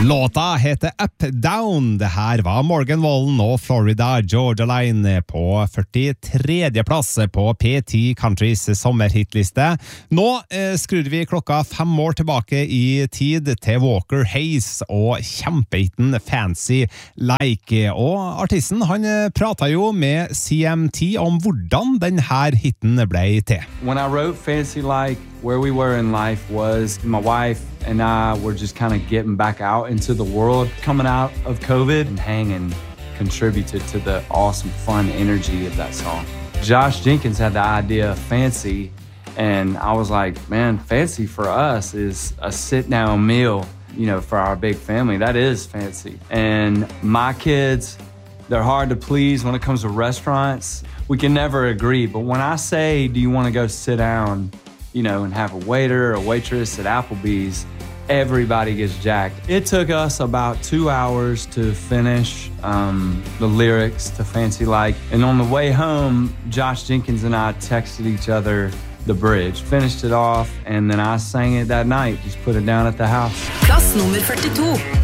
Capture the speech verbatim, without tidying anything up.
Låta heter Up Down. Det her var Morgan Wallen og Florida Georgia Line på førtitredje plass på P ti Countrys sommerhitliste. Nå eh, skrur vi klokka fem år tilbake i tid til Walker Hayes og kjempehitten Fancy Like. Og artisten han pratet jo med C M T om hvordan den her hitten ble til. When I wrote Fancy Like, where we were in life was my wife and I were just kind of getting back out into the world, coming out of COVID, and hanging contributed to the awesome, fun energy of that song. Josh Jenkins had the idea of Fancy, and I was like, man, Fancy for us is a sit-down meal, you know, for our big family. That is fancy. And my kids, they're hard to please when it comes to restaurants. We can never agree, but when I say, do you want to go sit down, you know, and have a waiter or waitress at Applebee's, everybody gets jacked. It took us about two hours to finish um, the lyrics to Fancy Like. And on the way home, Josh Jenkins and I texted each other the bridge, finished it off, and then I sang it that night, just put it down at the house. Plass nummer førtito.